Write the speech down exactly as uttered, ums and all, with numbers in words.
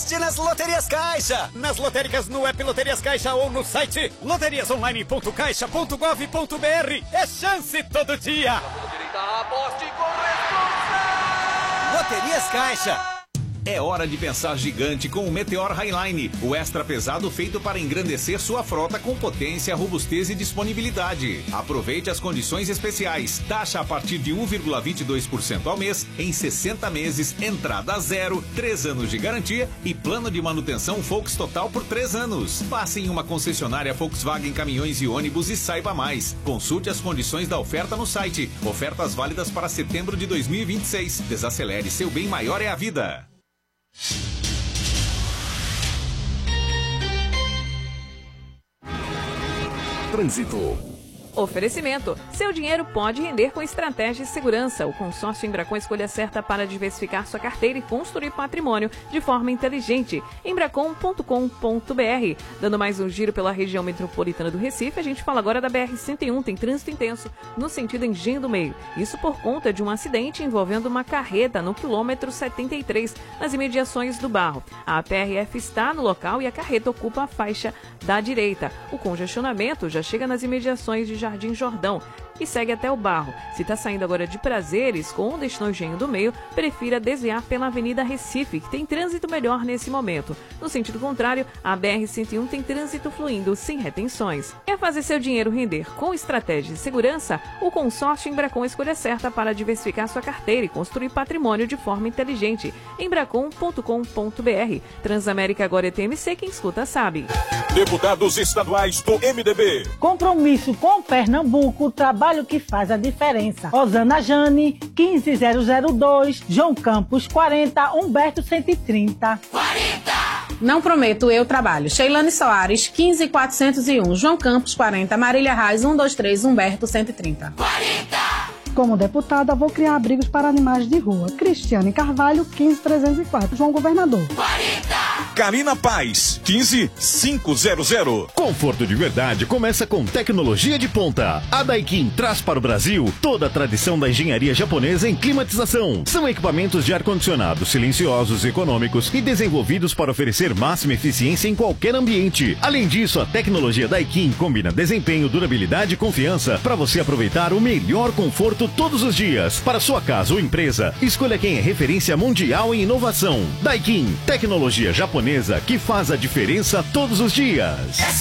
aposte nas Loterias Caixa. Nas lotéricas no app Loterias Caixa ou no site loterias online ponto caixa ponto gov ponto br. É chance todo dia. Aposte com responsa. Loterias Caixa. É hora de pensar gigante com o Meteor Highline, o extra pesado feito para engrandecer sua frota com potência, robustez e disponibilidade. Aproveite as condições especiais. Taxa a partir de um vírgula vinte e dois por cento ao mês, em sessenta meses, entrada zero, três anos de garantia e plano de manutenção Volks Total por três anos. Passe em uma concessionária Volkswagen Caminhões e Ônibus e saiba mais. Consulte as condições da oferta no site. Ofertas válidas para setembro de dois mil e vinte e seis. Desacelere, seu bem maior é a vida. Trânsito. Oferecimento. Seu dinheiro pode render com estratégia de segurança. O consórcio Embracon escolha certa para diversificar sua carteira e construir patrimônio de forma inteligente. embracon ponto com ponto br. Dando mais um giro pela região metropolitana do Recife, a gente fala agora da B R cento e um. Tem trânsito intenso no sentido Engenho do Meio. Isso por conta de um acidente envolvendo uma carreta no quilômetro setenta e três, nas imediações do Barro. A P R F está no local e a carreta ocupa a faixa da direita. O congestionamento já chega nas imediações de Jardim Jordão e segue até o Barro. Se está saindo agora de Prazeres com o destino Engenho do Meio, prefira desviar pela Avenida Recife, que tem trânsito melhor nesse momento. No sentido contrário, a B R cento e um tem trânsito fluindo sem retenções. Quer fazer seu dinheiro render com estratégia de segurança? O consórcio Embracon escolha certa para diversificar sua carteira e construir patrimônio de forma inteligente. embracon ponto com ponto br. Transamérica agora é T M C, quem escuta sabe. Deputados estaduais do M D B. Compromisso com Pernambuco, trabalho que faz a diferença. Osana Jane, quinze mil dois, João Campos, quarenta, Humberto cento e trinta. quarenta! Não prometo, eu trabalho. Sheilane Soares, quinze mil quatrocentos e um, João Campos, quarenta, Marília Reis, cento e vinte e três, Humberto cento e trinta. quarenta! Como deputada, vou criar abrigos para animais de rua. Cristiane Carvalho, quinze mil trezentos e quatro, João Governador. quarenta! Karina Paz, quinze mil quinhentos. Conforto de verdade começa com tecnologia de ponta. A Daikin traz para o Brasil toda a tradição da engenharia japonesa em climatização. São equipamentos de ar-condicionado silenciosos, econômicos e desenvolvidos para oferecer máxima eficiência em qualquer ambiente. Além disso, a tecnologia Daikin combina desempenho, durabilidade e confiança para você aproveitar o melhor conforto todos os dias. Para sua casa ou empresa, escolha quem é referência mundial em inovação. Daikin, tecnologia japonesa que faz a diferença todos os dias.